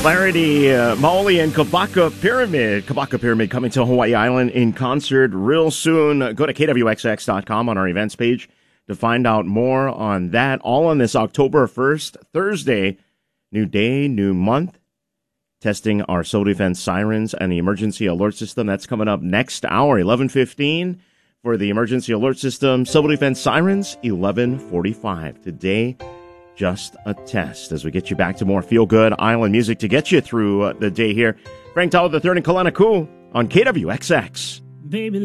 Clarity, Maoli, and Kabaka Pyramid. Kabaka Pyramid coming to Hawaii Island in concert real soon. Go to kwxx.com on our events page to find out more on that. All on this October 1st, Thursday. New day, new month. Testing our civil defense sirens and the emergency alert system. That's coming up next hour, 11:15 for the emergency alert system. Civil defense sirens, 11:45. Today, just a test as we get you back to more feel-good island music to get you through the day here. Frank Tyler III and Kalana Koo on KWXX. Baby.